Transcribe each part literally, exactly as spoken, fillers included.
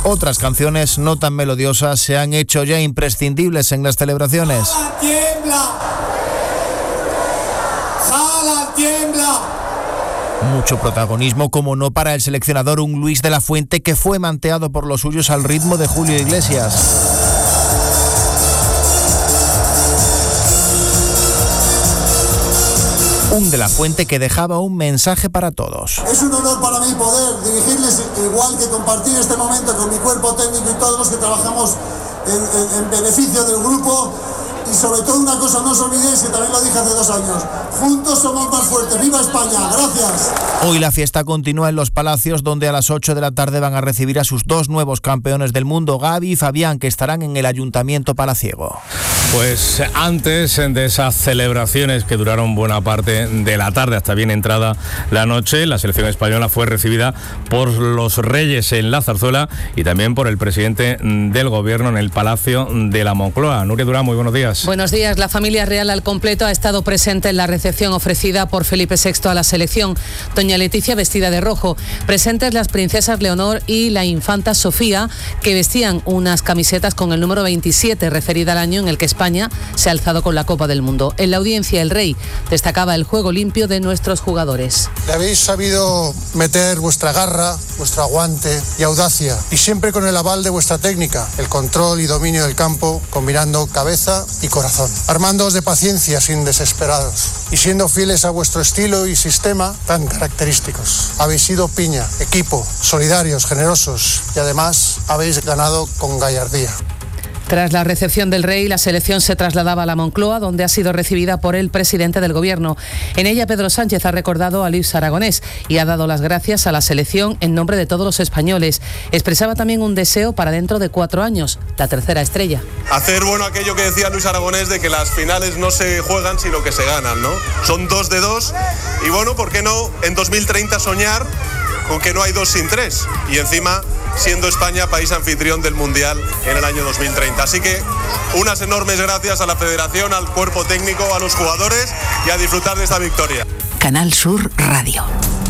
Otras canciones no tan melodiosas se han hecho ya imprescindibles en las celebraciones. ¡Jala, tiembla! ¡Jala, tiembla! Mucho protagonismo, como no, para el seleccionador, un Luis de la Fuente que fue manteado por los suyos al ritmo de Julio Iglesias. Un de la Fuente que dejaba un mensaje para todos. Es un honor para mí poder dirigirles, igual que compartir este momento con mi cuerpo técnico y todos los que trabajamos en, en, en beneficio del grupo. Y sobre todo una cosa, no os olvidéis que también lo dije hace dos años. Juntos somos más fuertes. ¡Viva España! ¡Gracias! Hoy la fiesta continúa en Los Palacios, donde a las ocho de la tarde van a recibir a sus dos nuevos campeones del mundo, Gaby y Fabián, que estarán en el Ayuntamiento palaciego. Pues antes de esas celebraciones que duraron buena parte de la tarde hasta bien entrada la noche, la selección española fue recibida por los Reyes en la Zarzuela y también por el presidente del Gobierno en el Palacio de la Moncloa. Nuria Durán, muy buenos días. Buenos días. La familia real al completo ha estado presente en la recepción ofrecida por Felipe sexto a la selección. Doña Leticia vestida de rojo. Presentes las princesas Leonor y la infanta Sofía, que vestían unas camisetas con el número veintisiete, referida al año en el que España se ha alzado con la Copa del Mundo. En la audiencia, el rey destacaba el juego limpio de nuestros jugadores. Le habéis sabido meter vuestra garra, vuestro aguante y audacia, y siempre con el aval de vuestra técnica, el control y dominio del campo, combinando cabeza y corazón, armándoos de paciencia sin desesperados y siendo fieles a vuestro estilo y sistema tan característicos. Habéis sido piña, equipo, solidarios, generosos y además habéis ganado con gallardía. Tras la recepción del rey, la selección se trasladaba a la Moncloa, donde ha sido recibida por el presidente del Gobierno. En ella, Pedro Sánchez ha recordado a Luis Aragonés y ha dado las gracias a la selección en nombre de todos los españoles. Expresaba también un deseo para dentro de cuatro años, la tercera estrella. Hacer bueno aquello que decía Luis Aragonés de que las finales no se juegan sino que se ganan, ¿no? Son dos de dos y bueno, ¿por qué no en dos mil treinta soñar con que no hay dos sin tres? Y encima siendo España país anfitrión del Mundial en el año dos mil treinta. Así que unas enormes gracias a la Federación, al cuerpo técnico, a los jugadores y a disfrutar de esta victoria. Canal Sur Radio.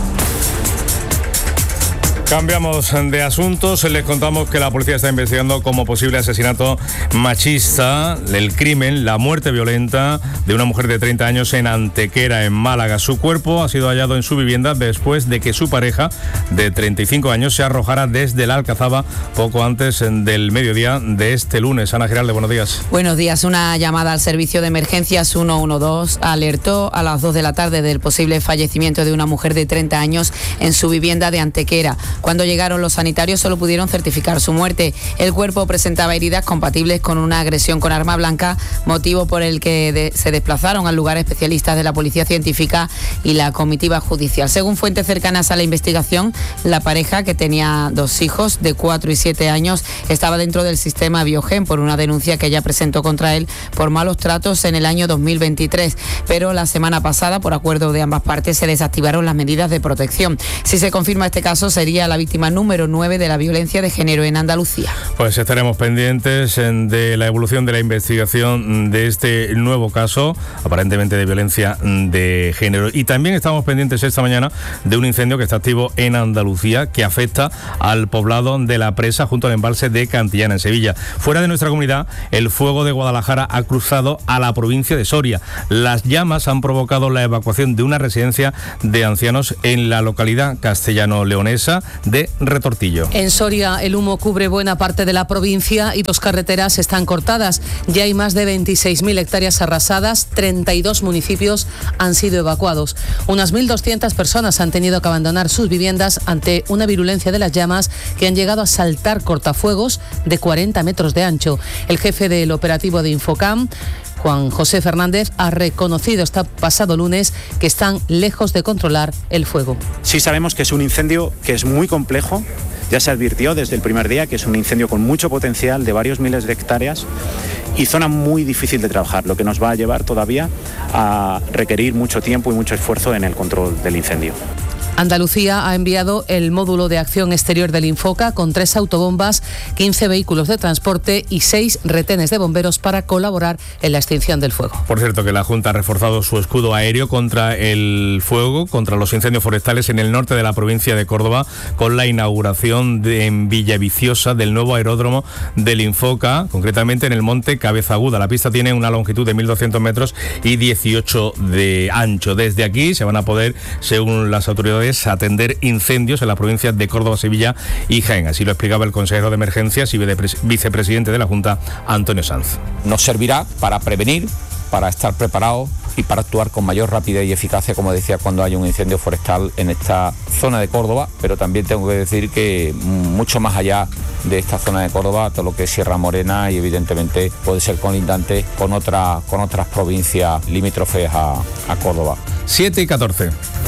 Cambiamos de asuntos. Les contamos que la policía está investigando como posible asesinato machista, el crimen, la muerte violenta de una mujer de treinta años en Antequera, en Málaga. Su cuerpo ha sido hallado en su vivienda después de que su pareja de treinta y cinco años se arrojara desde la Alcazaba poco antes del mediodía de este lunes. Ana Giralde, buenos días. Buenos días. Una llamada al servicio de emergencias ciento doce alertó a las dos de la tarde del posible fallecimiento de una mujer de treinta años en su vivienda de Antequera. Cuando llegaron los sanitarios solo pudieron certificar su muerte. El cuerpo presentaba heridas compatibles con una agresión con arma blanca, motivo por el que de, se desplazaron al lugar especialistas de la Policía Científica y la comitiva judicial. Según fuentes cercanas a la investigación, la pareja, que tenía dos hijos de cuatro y siete años, estaba dentro del sistema Biogen por una denuncia que ella presentó contra él por malos tratos en el año dos mil veintitrés. Pero la semana pasada, por acuerdo de ambas partes, se desactivaron las medidas de protección. Si se confirma este caso, sería la víctima número nueve de la violencia de género en Andalucía. Pues estaremos pendientes de la evolución de la investigación de este nuevo caso, aparentemente de violencia de género. Y también estamos pendientes esta mañana de un incendio que está activo en Andalucía, que afecta al poblado de La Presa, junto al embalse de Cantillana, en Sevilla. Fuera de nuestra comunidad, el fuego de Guadalajara ha cruzado a la provincia de Soria. Las llamas han provocado la evacuación de una residencia de ancianos en la localidad castellano-leonesa de Retortillo. En Soria el humo cubre buena parte de la provincia y dos carreteras están cortadas. Ya hay más de veintiséis mil hectáreas arrasadas, treinta y dos municipios han sido evacuados. Unas mil doscientas personas han tenido que abandonar sus viviendas ante una virulencia de las llamas que han llegado a saltar cortafuegos de cuarenta metros de ancho. El jefe del operativo de Infocam, Juan José Fernández, ha reconocido este pasado lunes que están lejos de controlar el fuego. Sí sabemos que es un incendio que es muy complejo. Ya se advirtió desde el primer día que es un incendio con mucho potencial de varios miles de hectáreas y zona muy difícil de trabajar, lo que nos va a llevar todavía a requerir mucho tiempo y mucho esfuerzo en el control del incendio. Andalucía ha enviado el módulo de acción exterior del Infoca con tres autobombas, quince vehículos de transporte y seis retenes de bomberos para colaborar en la extinción del fuego. Por cierto, que la Junta ha reforzado su escudo aéreo contra el fuego, contra los incendios forestales en el norte de la provincia de Córdoba, con la inauguración de, en Villaviciosa del nuevo aeródromo del Infoca, concretamente en el monte Cabeza Aguda. La pista tiene una longitud de mil doscientos metros y dieciocho de ancho. Desde aquí se van a poder, según las autoridades, atender incendios en las provincias de Córdoba, Sevilla y Jaén. Así lo explicaba el consejero de Emergencias y vicepresidente de la Junta, Antonio Sanz. Nos servirá para prevenir, para estar preparados y para actuar con mayor rapidez y eficacia, como decía, cuando hay un incendio forestal en esta zona de Córdoba, pero también tengo que decir que mucho más allá de esta zona de Córdoba, todo lo que es Sierra Morena y evidentemente puede ser colindante con, otra, con otras provincias limítrofes a, a Córdoba. siete y catorce.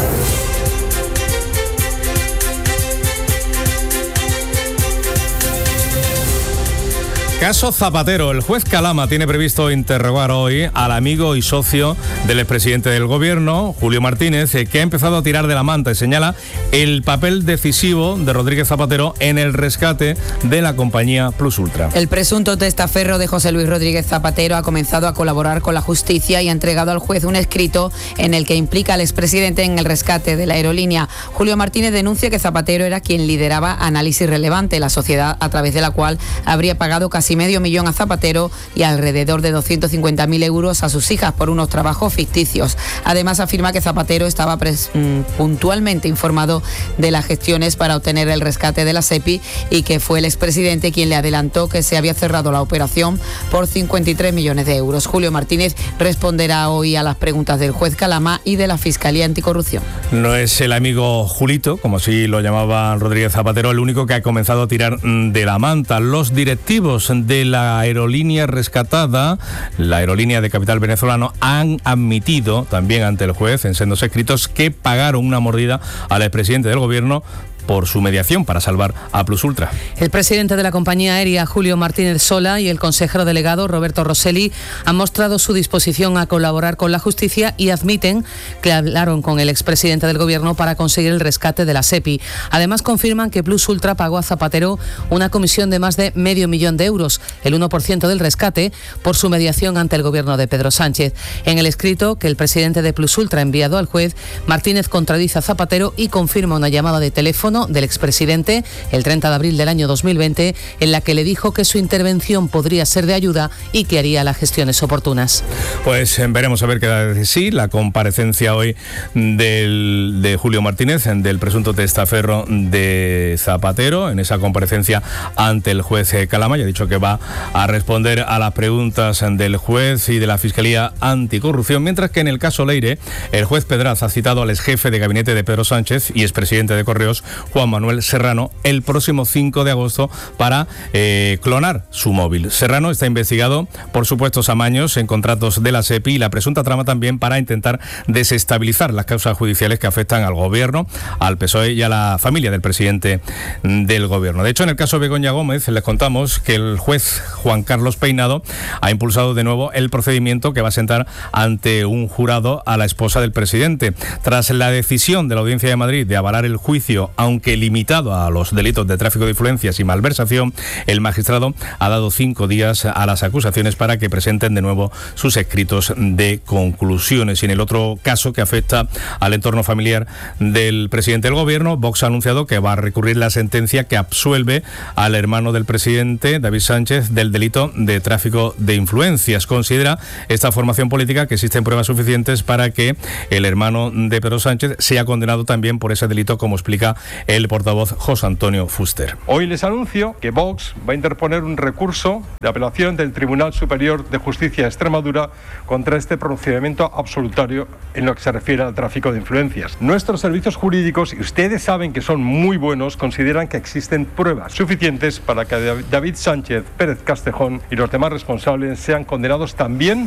Caso Zapatero. El juez Calama tiene previsto interrogar hoy al amigo y socio del expresidente del gobierno, Julio Martínez, que ha empezado a tirar de la manta y señala el papel decisivo de Rodríguez Zapatero en el rescate de la compañía Plus Ultra. El presunto testaferro de José Luis Rodríguez Zapatero ha comenzado a colaborar con la justicia y ha entregado al juez un escrito en el que implica al expresidente en el rescate de la aerolínea. Julio Martínez denuncia que Zapatero era quien lideraba Análisis Relevante, la sociedad a través de la cual habría pagado casi medio millón a Zapatero y alrededor de doscientos cincuenta mil euros a sus hijas por unos trabajos ficticios. Además, afirma que Zapatero estaba pres, mm, puntualmente informado de las gestiones para obtener el rescate de la SEPI y que fue el expresidente quien le adelantó que se había cerrado la operación por cincuenta y tres millones de euros. Julio Martínez responderá hoy a las preguntas del juez Calama y de la Fiscalía Anticorrupción. No es el amigo Julito, como así lo llamaba Rodríguez Zapatero, el único que ha comenzado a tirar de la manta. Los directivos de la aerolínea rescatada, la aerolínea de capital venezolano, han admitido también ante el juez en sendos escritos que pagaron una mordida al expresidente del gobierno por su mediación para salvar a Plus Ultra. El presidente de la compañía aérea, Julio Martínez Sola, y el consejero delegado, Roberto Rosselli, han mostrado su disposición a colaborar con la justicia y admiten que hablaron con el expresidente del gobierno para conseguir el rescate de la SEPI. Además, confirman que Plus Ultra pagó a Zapatero una comisión de más de medio millón de euros, el uno por ciento del rescate, por su mediación ante el gobierno de Pedro Sánchez. En el escrito que el presidente de Plus Ultra ha enviado al juez, Martínez contradice a Zapatero y confirma una llamada de teléfono del expresidente el treinta de abril del año dos mil veinte, en la que le dijo que su intervención podría ser de ayuda y que haría las gestiones oportunas. Pues veremos a ver qué da de sí la comparecencia hoy del, de Julio Martínez, del presunto testaferro de Zapatero, en esa comparecencia ante el juez Calama. Ya ha dicho que va a responder a las preguntas del juez y de la Fiscalía Anticorrupción, mientras que en el caso Leire, el juez Pedraz ha citado al exjefe de gabinete de Pedro Sánchez y expresidente de Correos, Juan Manuel Serrano, el próximo cinco de agosto para eh, clonar su móvil. Serrano está investigado por supuestos amaños en contratos de la SEPI y la presunta trama también para intentar desestabilizar las causas judiciales que afectan al gobierno, al P S O E y a la familia del presidente del gobierno. De hecho, en el caso Begoña Gómez, les contamos que el juez Juan Carlos Peinado ha impulsado de nuevo el procedimiento que va a sentar ante un jurado a la esposa del presidente. Tras la decisión de la Audiencia de Madrid de avalar el juicio, aunque limitado a los delitos de tráfico de influencias y malversación, el magistrado ha dado cinco días a las acusaciones para que presenten de nuevo sus escritos de conclusiones. Y en el otro caso que afecta al entorno familiar del presidente del gobierno, Vox ha anunciado que va a recurrir la sentencia que absuelve al hermano del presidente, David Sánchez, del delito de tráfico de influencias. Considera esta formación política que existen pruebas suficientes para que el hermano de Pedro Sánchez sea condenado también por ese delito, como explica el portavoz José Antonio Fuster. Hoy les anuncio que Vox va a interponer un recurso de apelación del Tribunal Superior de Justicia de Extremadura contra este procedimiento absolutorio en lo que se refiere al tráfico de influencias. Nuestros servicios jurídicos, y ustedes saben que son muy buenos, consideran que existen pruebas suficientes para que David Sánchez Pérez Castejón y los demás responsables sean condenados también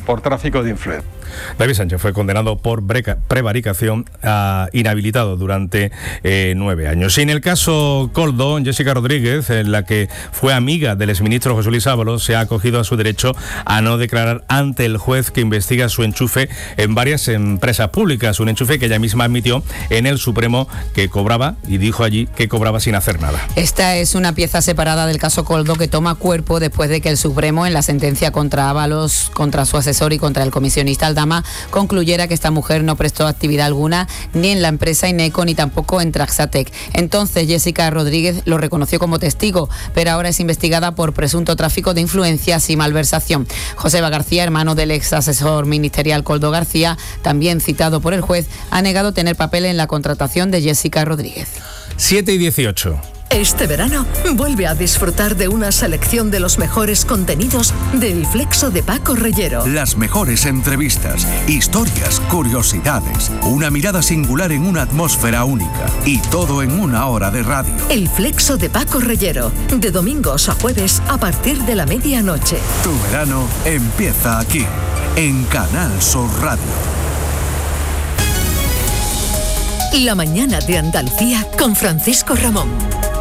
por tráfico de influencias. David Sánchez fue condenado por prevaricación a inhabilitado durante eh, nueve años. Y en el caso Koldo, Jessica Rodríguez, en la que fue amiga del exministro José Luis Ábalos, se ha acogido a su derecho a no declarar ante el juez que investiga su enchufe en varias empresas públicas. Un enchufe que ella misma admitió en el Supremo que cobraba, y dijo allí que cobraba sin hacer nada. Esta es una pieza separada del caso Koldo que toma cuerpo después de que el Supremo, en la sentencia contra Ábalos, contra su asesor y contra el comisionista Aldama, concluyera que esta mujer no prestó actividad alguna ni en la empresa Ineco ni tampoco en Traxatec. Entonces Jessica Rodríguez lo reconoció como testigo, pero ahora es investigada por presunto tráfico de influencias y malversación. Joseba García, hermano del ex asesor ministerial Koldo García, también citado por el juez, ha negado tener papel en la contratación de Jessica Rodríguez. siete y dieciocho. Este verano vuelve a disfrutar de una selección de los mejores contenidos del Flexo de Paco Reyero. Las mejores entrevistas, historias, curiosidades, una mirada singular en una atmósfera única y todo en una hora de radio. El Flexo de Paco Reyero, de domingos a jueves a partir de la medianoche. Tu verano empieza aquí, en Canal Sur Radio. La mañana de Andalucía con Francisco Ramón.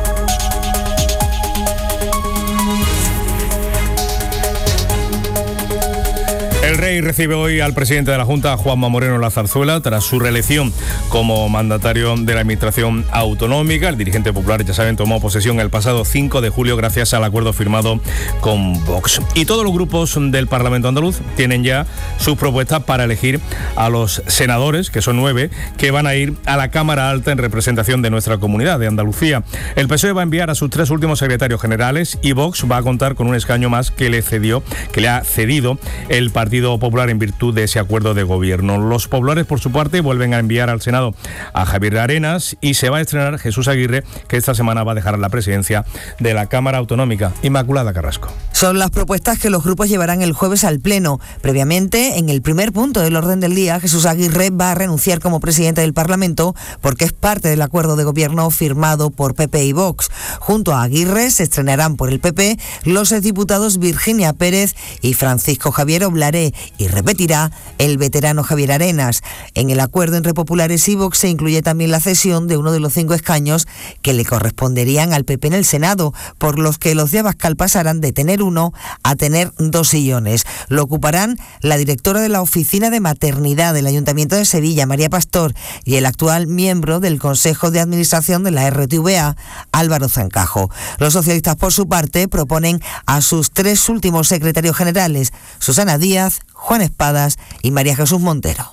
El rey recibe hoy al presidente de la Junta, Juanma Moreno La Zarzuela, tras su reelección como mandatario de la Administración Autonómica. El dirigente popular, ya saben, tomó posesión el pasado cinco de julio gracias al acuerdo firmado con Vox. Y todos los grupos del Parlamento andaluz tienen ya sus propuestas para elegir a los senadores, que son nueve, que van a ir a la Cámara Alta en representación de nuestra comunidad, de Andalucía. El P S O E va a enviar a sus tres últimos secretarios generales y Vox va a contar con un escaño más que le cedió, que le ha cedido el Partido Popular en virtud de ese acuerdo de gobierno. Los populares, por su parte, vuelven a enviar al Senado a Javier Arenas y se va a estrenar Jesús Aguirre, que esta semana va a dejar la presidencia de la Cámara Autonómica. Inmaculada Carrasco. Son las propuestas que los grupos llevarán el jueves al Pleno. Previamente, en el primer punto del orden del día, Jesús Aguirre va a renunciar como presidente del Parlamento porque es parte del acuerdo de gobierno firmado por P P y Vox. Junto a Aguirre se estrenarán por el P P los exdiputados Virginia Pérez y Francisco Javier Oblaré, y repetirá el veterano Javier Arenas. En el acuerdo entre populares y Vox se incluye también la cesión de uno de los cinco escaños que le corresponderían al P P en el Senado, por los que los de Abascal pasarán de tener uno a tener dos sillones. Lo ocuparán la directora de la Oficina de Maternidad del Ayuntamiento de Sevilla, María Pastor, y el actual miembro del Consejo de Administración de la R T V A, Álvaro Zancajo. Los socialistas, por su parte, proponen a sus tres últimos secretarios generales, Susana Díaz, Juan Espadas y María Jesús Montero.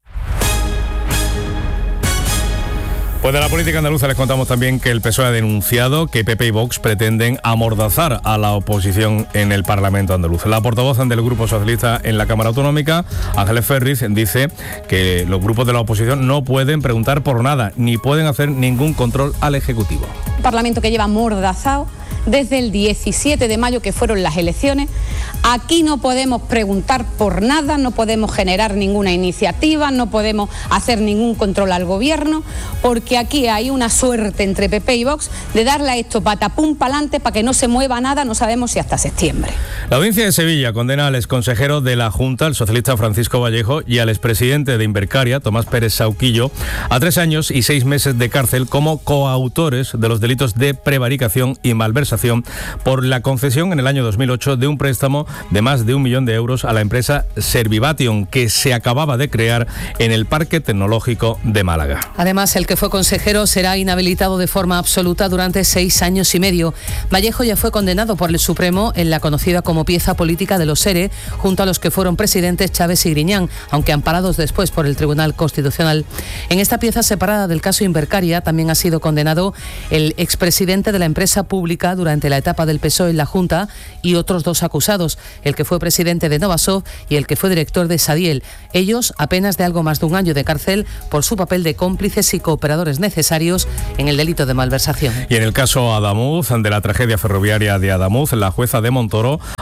Pues de la política andaluza les contamos también que el P S O E ha denunciado que P P y Vox pretenden amordazar a la oposición en el Parlamento andaluz. La portavoz del Grupo Socialista en la Cámara Autonómica, Ángeles Ferriz, dice que los grupos de la oposición no pueden preguntar por nada, ni pueden hacer ningún control al Ejecutivo. Un Parlamento que lleva amordazado desde el diecisiete de mayo, que fueron las elecciones. Aquí no podemos preguntar por nada, no podemos generar ninguna iniciativa, no podemos hacer ningún control al gobierno, porque aquí hay una suerte entre P P y Vox de darle a esto patapum pa'lante para que no se mueva nada, no sabemos si hasta septiembre. La Audiencia de Sevilla condena al exconsejero de la Junta, el socialista Francisco Vallejo, y al expresidente de Invercaria, Tomás Pérez Sauquillo, a tres años y seis meses de cárcel como coautores de los delitos de prevaricación y malversación por la concesión en el año dos mil ocho de un préstamo de más de un millón de euros a la empresa Servivation, que se acababa de crear en el Parque Tecnológico de Málaga. Además, el que fue consejero será inhabilitado de forma absoluta durante seis años y medio. Vallejo ya fue condenado por el Supremo en la conocida como pieza política de los ERE, junto a los que fueron presidentes Chávez y Griñán, aunque amparados después por el Tribunal Constitucional. En esta pieza separada del caso Invercaria también ha sido condenado el expresidente de la empresa pública durante la etapa del P S O E en la Junta y otros dos acusados, el que fue presidente de Novasoft y el que fue director de Sadiel. Ellos a penas de algo más de un año de cárcel por su papel de cómplices y cooperadores necesarios en el delito de malversación. Y en el caso Adamuz, de la tragedia ferroviaria de Adamuz, la jueza de Montoro ha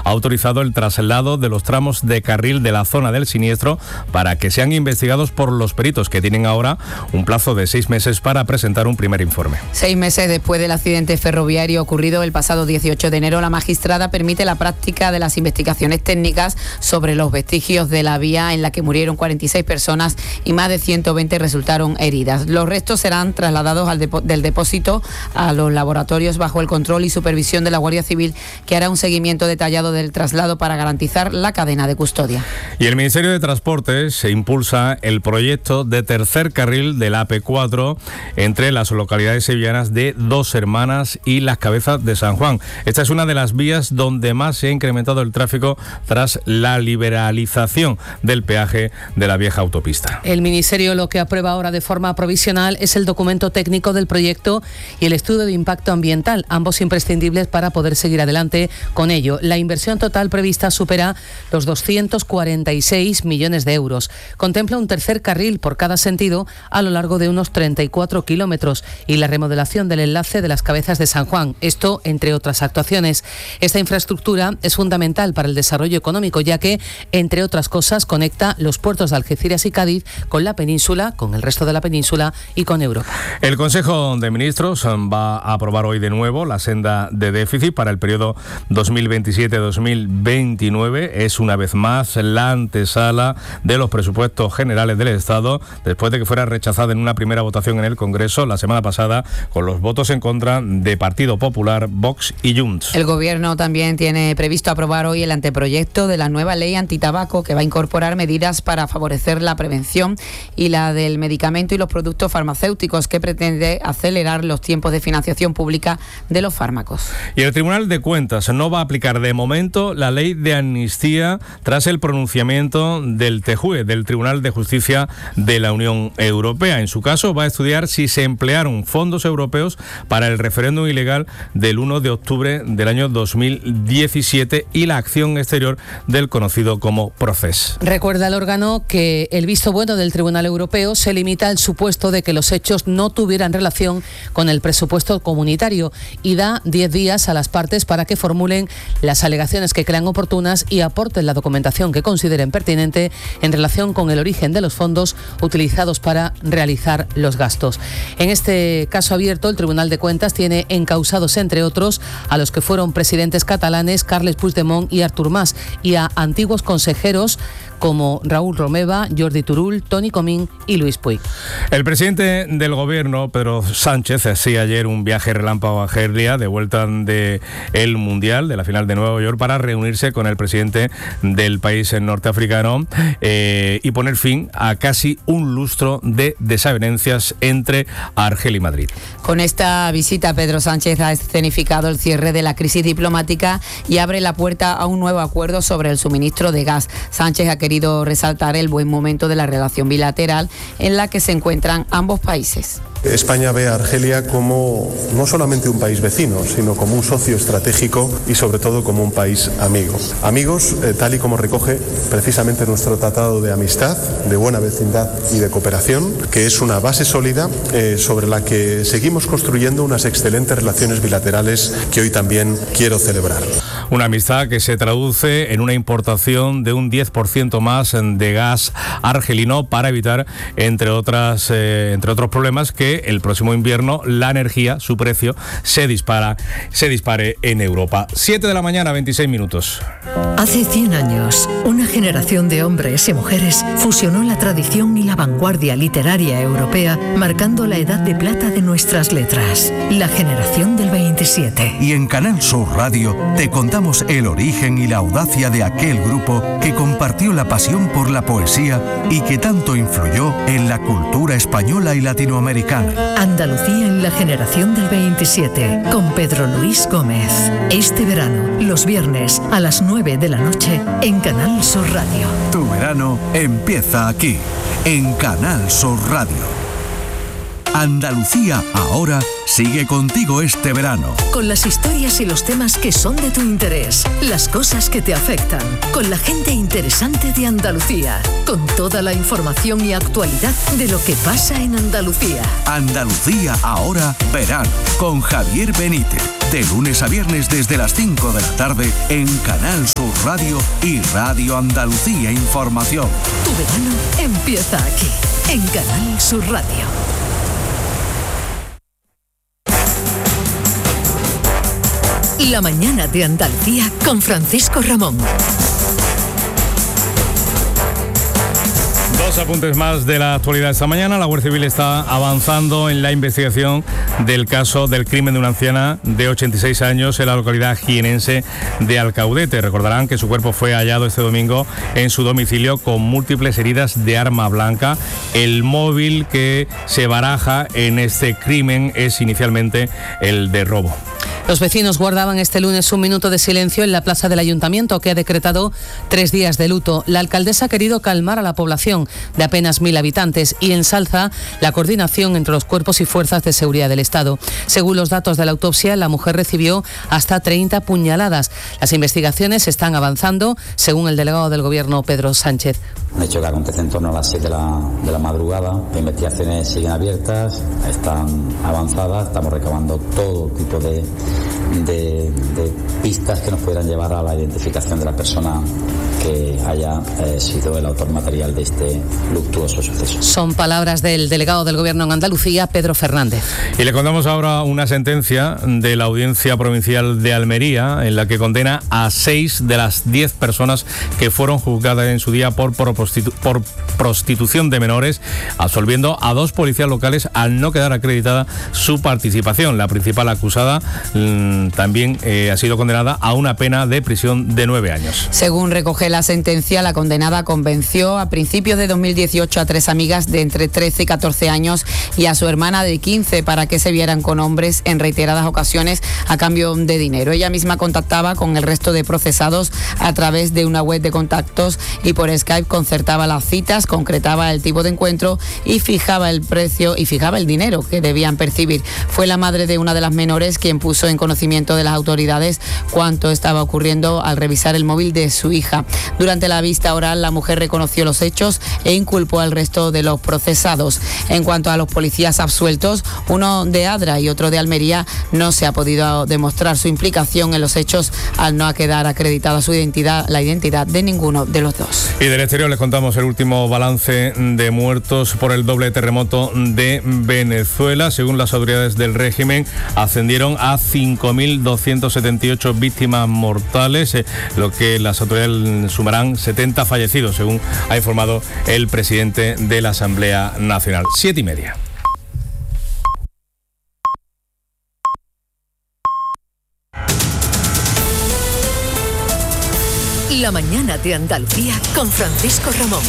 ha autorizado el traslado de los tramos de carril de la zona del siniestro para que sean investigados por los peritos, que tienen ahora un plazo de seis meses para presentar un primer informe. Seis meses después del accidente ferroviario ocurrido el pasado dieciocho de enero, la magistrada permite la práctica de las investigaciones técnicas sobre los vestigios de la vía en la que murieron cuarenta y seis personas y más de ciento veinte resultaron heridas. Los restos serán trasladados al depo- del depósito a los laboratorios bajo el control y supervisión de la Guardia Civil, que hará un seguimiento detallado del traslado para garantizar la cadena de custodia. Y el Ministerio de Transportes se impulsa el proyecto de tercer carril de la A P cuatro entre las localidades sevillanas de Dos Hermanas y Las Cabezas de San Juan. Esta es una de las vías donde más se ha incrementado el tráfico tras la liberalización del peaje de la vieja autopista. El Ministerio lo que aprueba ahora de forma provisional es el documento técnico del proyecto y el estudio de impacto ambiental, ambos imprescindibles para poder seguir adelante con ello. La inversión total prevista supera los doscientos cuarenta y seis millones de euros. Contempla un tercer carril por cada sentido a lo largo de unos treinta y cuatro kilómetros y la remodelación del enlace de Las Cabezas de San Juan. Esto, entre otras actuaciones. Esta infraestructura es fundamental para el desarrollo económico, ya que, entre otras cosas, conecta los puertos de Algeciras y Cádiz con la península, con el resto de la península y con Europa. El Consejo de Ministros va a aprobar hoy de nuevo la senda de déficit para el periodo dos mil veintisiete dos mil veintinueve. Es una vez más la antesala de los presupuestos generales del Estado, después de que fuera rechazada en una primera votación en el Congreso la semana pasada, con los votos en contra de Partido Popular, Vox y Junts. El Gobierno también tiene previsto aprobar hoy el anteproyecto de la nueva ley antitabaco, que va a incorporar medidas para favorecer la prevención y la del medicamento y los productos farmacéuticos, que pretende acelerar los tiempos de financiación pública de los fármacos. Y el Tribunal de Cuentas no va a aplicar de momento la ley de amnistía tras el pronunciamiento del T J U E, del Tribunal de Justicia de la Unión Europea. En su caso, va a estudiar si se emplearon fondos europeos para el referéndum ilegal del uno de octubre del año dos mil diecisiete y la acción exterior del conocido como Procés. Recuerda el órgano que el visto bueno del Tribunal Europeo se limita al supuesto de que los hechos no tuvieran relación con el presupuesto comunitario y da diez días a las partes para que formulen las alegaciones que crean oportunas y aporten la documentación que consideren pertinente en relación con el origen de los fondos utilizados para realizar los gastos. En este caso abierto, el Tribunal de Cuentas tiene encausados, entre otros, a los que fueron presidentes catalanes Carles Puigdemont y Artur Mas, y a antiguos consejeros como Raúl Romeva, Jordi Turull, Toni Comín y Luis Puig. El presidente del Gobierno, Pedro Sánchez, hacía ayer un viaje relámpago a Argelia, de vuelta del Mundial, de la final de Nueva York, para reunirse con el presidente del país norteafricano eh, y poner fin a casi un lustro de desavenencias entre Argel y Madrid. Con esta visita, Pedro Sánchez ha escenificado el cierre de la crisis diplomática y abre la puerta a un nuevo acuerdo sobre el suministro de gas. Sánchez ha querido resaltar el buen momento de la relación bilateral en la que se encuentran ambos países. España ve a Argelia como no solamente un país vecino, sino como un socio estratégico y sobre todo como un país amigo. Amigos, eh, tal y como recoge precisamente nuestro tratado de amistad, de buena vecindad y de cooperación, que es una base sólida eh, sobre la que seguimos construyendo unas excelentes relaciones bilaterales que hoy también quiero celebrar. Una amistad que se traduce en una importación de un diez por ciento más de gas argelino para evitar, entre otras, eh, entre otros problemas, que el próximo invierno la energía, su precio, se dispara, se dispare en Europa. siete de la mañana, veintiséis minutos. Hace cien años, una generación de hombres y mujeres fusionó la tradición y la vanguardia literaria europea, marcando la edad de plata de nuestras letras, la generación del veintisiete. Y en Canal Sur Radio te contamos el origen y la audacia de aquel grupo que compartió la pasión por la poesía y que tanto influyó en la cultura española y latinoamericana. Andalucía en la generación del veintisiete, con Pedro Luis Gómez. Este verano, los viernes a las nueve de la noche, en Canal Sur Radio. Tu verano empieza aquí, en Canal Sur Radio. Andalucía Ahora sigue contigo este verano. Con las historias y los temas que son de tu interés, las cosas que te afectan, con la gente interesante de Andalucía, con toda la información y actualidad de lo que pasa en Andalucía. Andalucía Ahora verano, con Javier Benítez. De lunes a viernes desde las cinco de la tarde en Canal Sur Radio y Radio Andalucía Información. Tu verano empieza aquí, en Canal Sur Radio. La mañana de Andalucía con Francisco Ramón. Dos apuntes más de la actualidad esta mañana. La Guardia Civil está avanzando en la investigación del caso del crimen de una anciana de ochenta y seis años en la localidad jienense de Alcaudete. Recordarán que su cuerpo fue hallado este domingo en su domicilio con múltiples heridas de arma blanca. El móvil que se baraja en este crimen es inicialmente el de robo. Los vecinos guardaban este lunes un minuto de silencio en la plaza del Ayuntamiento, que ha decretado tres días de luto. La alcaldesa ha querido calmar a la población de apenas mil habitantes y ensalza la coordinación entre los cuerpos y fuerzas de seguridad del Estado. Según los datos de la autopsia, la mujer recibió hasta treinta puñaladas. Las investigaciones están avanzando, según el delegado del Gobierno, Pedro Sánchez. Un hecho que acontece en torno a las siete de la, de la madrugada. Las investigaciones siguen abiertas, están avanzadas, estamos recabando todo tipo de, de, de pistas que nos pudieran llevar a la identificación de la persona que haya eh, sido el autor material de este luctuoso suceso. Son palabras del delegado del Gobierno en Andalucía, Pedro Fernández. Y le contamos ahora una sentencia de la Audiencia Provincial de Almería en la que condena a seis de las diez personas que fueron juzgadas en su día por, por, prostitu- por prostitución de menores, absolviendo a dos policías locales al no quedar acreditada su participación. La principal acusada mmm, también eh, ha sido condenada a una pena de prisión de nueve años. Según recoge la sentencia, la condenada convenció a principios de dos mil dieciocho a tres amigas de entre trece y catorce años y a su hermana de quince para que se vieran con hombres en reiteradas ocasiones a cambio de dinero. Ella misma contactaba con el resto de procesados a través de una web de contactos y por Skype concertaba las citas, concretaba el tipo de encuentro y fijaba el precio y fijaba el dinero que debían percibir. Fue la madre de una de las menores quien puso en conocimiento de las autoridades cuánto estaba ocurriendo al revisar el móvil de su hija. Durante la vista oral, la mujer reconoció los hechos e inculpó al resto de los procesados. En cuanto a los policías absueltos, uno de Adra y otro de Almería, no se ha podido demostrar su implicación en los hechos al no quedar acreditada su identidad, la identidad de ninguno de los dos. Y del exterior les contamos el último balance de muertos por el doble terremoto de Venezuela. Según las autoridades del régimen, ascendieron a cinco mil doscientas setenta y ocho víctimas mortales, eh, lo que las autoridades sumarán setenta fallecidos, según ha informado el presidente de la Asamblea Nacional. Siete y media. La mañana de Andalucía con Francisco Ramón.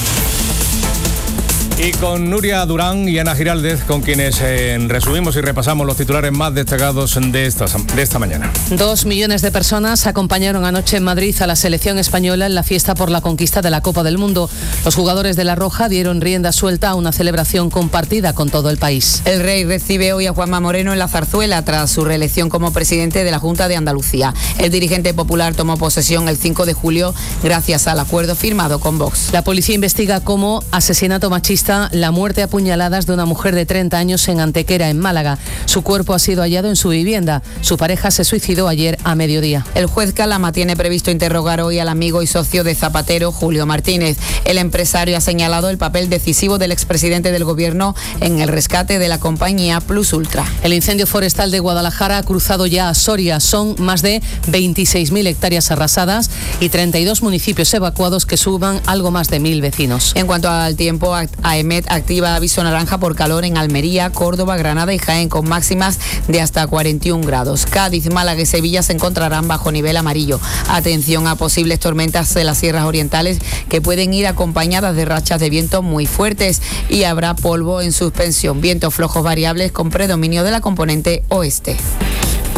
Y con Nuria Durán y Ana Giraldez, con quienes eh, resumimos y repasamos los titulares más destacados de esta, de esta mañana. Dos millones de personas acompañaron anoche en Madrid a la selección española en la fiesta por la conquista de la Copa del Mundo. Los jugadores de La Roja dieron rienda suelta a una celebración compartida con todo el país. El Rey recibe hoy a Juanma Moreno en la Zarzuela tras su reelección como presidente de la Junta de Andalucía. El dirigente popular tomó posesión el cinco de julio gracias al acuerdo firmado con Vox. La policía investiga como asesinato machista la muerte a puñaladas de una mujer de treinta años en Antequera, en Málaga. Su cuerpo ha sido hallado en su vivienda. Su pareja se suicidó ayer a mediodía. El juez Calama tiene previsto interrogar hoy al amigo y socio de Zapatero, Julio Martínez. El empresario ha señalado el papel decisivo del expresidente del Gobierno en el rescate de la compañía Plus Ultra. El incendio forestal de Guadalajara ha cruzado ya a Soria. Son más de veintiséis mil hectáreas arrasadas y treinta y dos municipios evacuados que suman algo más de mil vecinos. En cuanto al tiempo, a AEMET activa aviso naranja por calor en Almería, Córdoba, Granada y Jaén con máximas de hasta cuarenta y un grados. Cádiz, Málaga y Sevilla se encontrarán bajo nivel amarillo. Atención a posibles tormentas de las sierras orientales que pueden ir acompañadas de rachas de viento muy fuertes y habrá polvo en suspensión. Vientos flojos variables con predominio de la componente oeste.